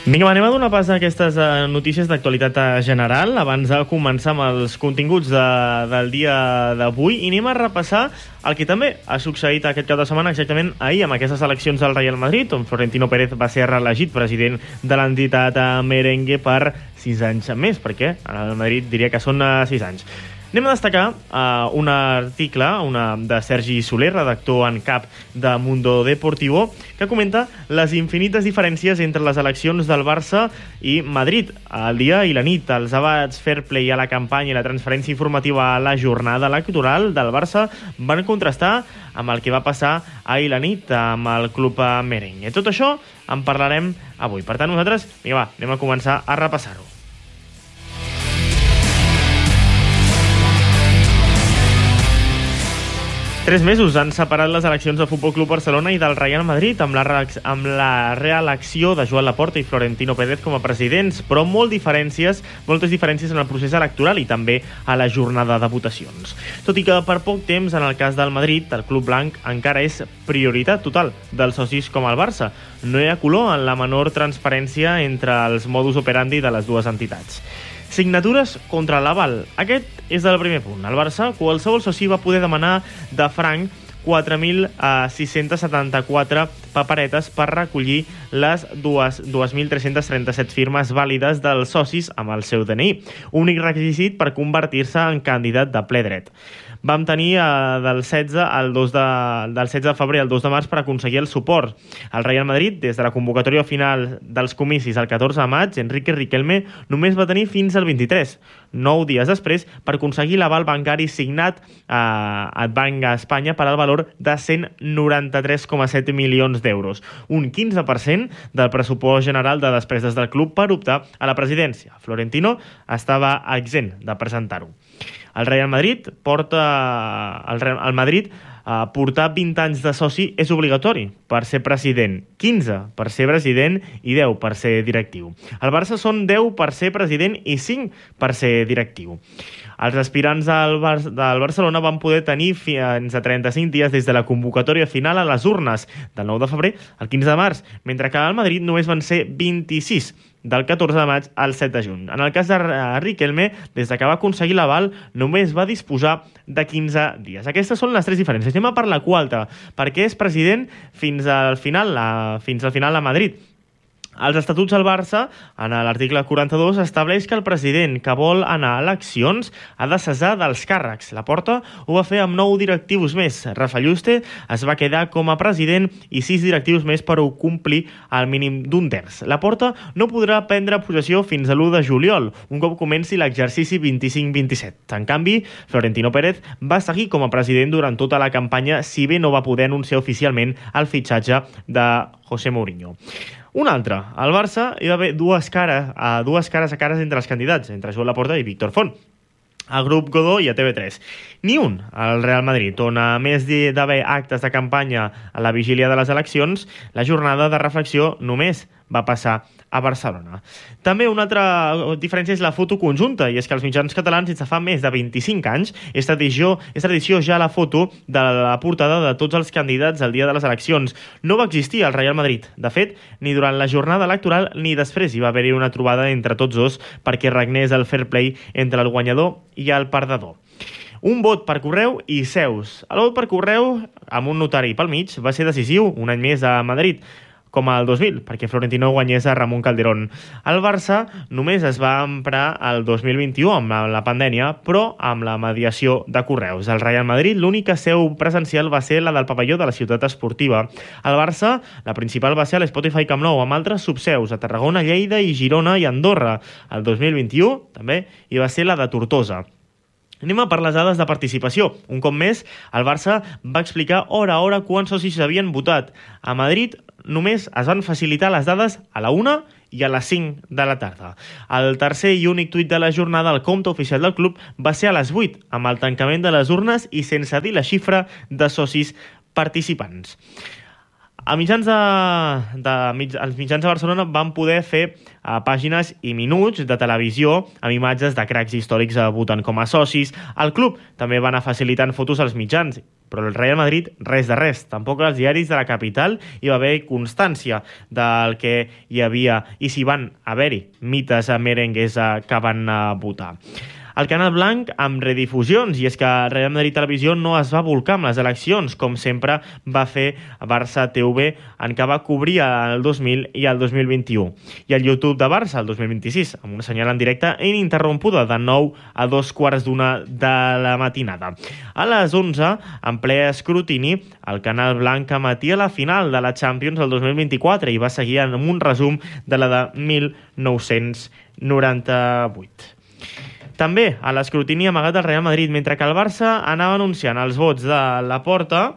Vinga, anem a donar pas a aquestes notícies d'actualitat general abans de començar amb els continguts del dia d'avui, i anem a repassar el que també ha succeït aquest cap de setmana, exactament ahir, amb aquestes eleccions del Real Madrid, on Florentino Pérez va ser reelegit president de l'entitat merengue per 6 anys més, perquè el Madrid diria que són 6 anys. Anem a destacar un article de Sergi Soler, redactor en cap de Mundo Deportivo, que comenta les infinites diferències entre les eleccions del Barça i Madrid. El dia i la nit, els abats, fair play a la campanya i la transferència informativa a la jornada electoral del Barça van contrastar amb el que va passar ahir la nit amb el club merengue. Tot això en parlarem avui. Per tant, nosaltres, vinga, anem a començar a repassar-ho. 3 mesos han separat les eleccions del Futbol Club Barcelona i del Real Madrid amb la reelecció de Joan Laporta i Florentino Pérez com a presidents, però moltes diferències en el procés electoral i també a la jornada de votacions. Tot i que per poc temps, en el cas del Madrid, el club blanc encara és prioritat total dels socis com el Barça. No hi ha color en la menor transparència entre els modus operandi de les dues entitats. Signatures contra l'aval. Aquest és el primer punt. Al Barça, qualsevol soci va poder demanar de franc 4.674 paperetes per recollir les 2.337 firmes vàlides dels socis amb el seu DNI, únic requisit per convertir-se en candidat de ple dret. Vam tenir del 16 de febrer al 2 de març per aconseguir el suport. El Real Madrid, des de la convocatòria final dels comicis el 14 de maig, Enrique Riquelme només va tenir fins al 23, 9 dies després, per aconseguir l'aval bancari signat a Banc Espanya per al valor de 193,7 milions d'euros, un 15% del pressupost general de despeses del club per optar a la presidència. Florentino estava exempt de presentar-ho. El Real Madrid portar 20 anys de soci és obligatori per ser president, 15 per ser president i 10 per ser directiu. Al Barça són 10 per ser president i 5 per ser directiu. Els aspirants del Barcelona van poder tenir fins a 35 dies des de la convocatòria final a les urnes del 9 de febrer al 15 de març, mentre que al Madrid només van ser 26, del 14 de maig al 7 de juny. En el cas de Riquelme, des de que va aconseguir l'aval, només va disposar de 15 dies. Aquestes són les 3 diferències. Anem a per la quarta, perquè és president fins al final a Madrid. Els estatuts del Barça, en l'article 42, estableix que el president que vol anar a eleccions ha de cessar dels càrrecs. Laporta ho va fer amb 9 directius més. Rafa Yuste es va quedar com a president i 6 directius més per complir el mínim d'un terç. Laporta no podrà prendre possessió fins a l'1 de juliol, un cop comenci l'exercici 25-27. En canvi, Florentino Pérez va seguir com a president durant tota la campanya, si bé no va poder anunciar oficialment el fitxatge de José Mourinho. Un altre, al Barça hi va haver dues cares a cares entre els candidats, entre Joan Laporta i Víctor Font, a Grup Godó i a TV3. Ni un al Real Madrid, on a més d'haver actes de campanya a la vigília de les eleccions, la jornada de reflexió només va passar a Barcelona. També una altra diferència és la foto conjunta, i és que els mitjans catalans, des de fa més de 25 anys, és tradició ja la foto de la portada de tots els candidats el dia de les eleccions. No va existir al Real Madrid. De fet, ni durant la jornada electoral ni després hi va haver-hi una trobada entre tots dos perquè regnés el fair play entre el guanyador i el perdedor. Un vot per correu i seus. El vot per correu, amb un notari pel mig, va ser decisiu un any més a Madrid, com al 2000, perquè Florentino guanyés a Ramon Calderón. El Barça només es va emprar el 2021 amb la pandèmia, però amb la mediació de correus. Al Real Madrid, l'única seu presencial va ser la del pavelló de la ciutat esportiva. Al Barça, la principal va ser a l'Spotify Camp Nou, amb altres subseus a Tarragona, Lleida i Girona i Andorra. El 2021 també hi va ser la de Tortosa. Anem a per les dades de participació. Un cop més, el Barça va explicar hora a hora quants socis havien votat. A Madrid només es van facilitar les dades a la 1 i a les 5 de la tarda. El tercer i únic tuit de la jornada al compte oficial del club va ser a les 8, amb el tancament de les urnes i sense dir la xifra de socis participants. Els mitjans de Barcelona van poder fer pàgines i minuts de televisió amb imatges de cracs històrics votant com a socis. El club també va anar facilitant fotos als mitjans, però el Real Madrid res de res. Tampoc als diaris de la capital hi va haver constància del que hi havia i si van haver-hi mites merengues que van votar. El Canal Blanc amb redifusions, i és que Real Madrid Televisió no es va volcar amb les eleccions, com sempre va fer Barça TV, en què va cobrir el 2000 i el 2021. I el YouTube de Barça, el 2026, amb una senyal en directe ininterrompuda de 9 a 2:15 de la matinada. A les 11, en ple escrutini, el Canal Blanc emetia la final de la Champions del 2024 i va seguir amb un resum de la de 1998. També a l'escrutini amagat del Real Madrid, mentre que el Barça anava anunciant els vots de la Porta,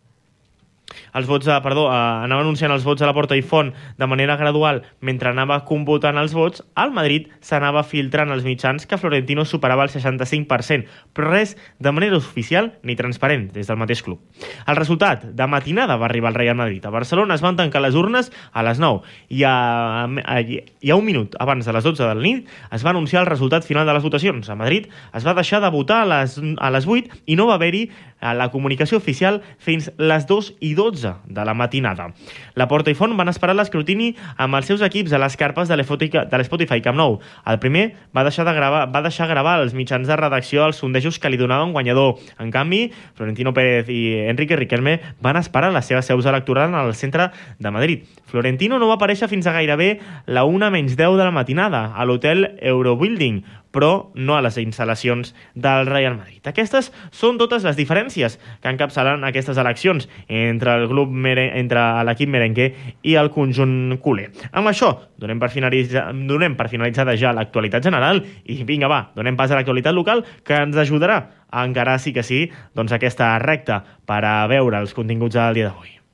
anava anunciant els vots a la Porta i Font de manera gradual mentre anava computant els vots, al Madrid s'anava filtrant als mitjans que Florentino superava el 65%, però res de manera oficial ni transparent des del mateix club. El resultat, de matinada va arribar al Real Madrid. A Barcelona es van tancar les urnes a les 9 i a un minut abans de les 12 de la nit es va anunciar el resultat final de les votacions. A Madrid es va deixar de votar a les 8 i no va haver-hi la comunicació oficial fins les 2:12 de la matinada. La Porta i Font van esperar l'escrutini amb els seus equips a les carpes de l'Spotify Camp Nou. El primer va deixar gravar els mitjans de redacció els sondejos que li donaven guanyador. En canvi, Florentino Pérez i Enrique Riquelme van esperar les seves seus electorals al centre de Madrid. Florentino no va aparèixer fins a gairebé la 1:10 de la matinada a l'hotel Eurobuilding, però no a les instal·lacions del Real Madrid. Aquestes són totes les diferències que encapçalen aquestes eleccions entre l'equip merengue i el conjunt culer. Amb això donem per finalitzada ja l'actualitat general i vinga, va, donem pas a l'actualitat local que ens ajudarà a encarar sí que sí doncs aquesta recta per a veure els continguts del dia d'avui.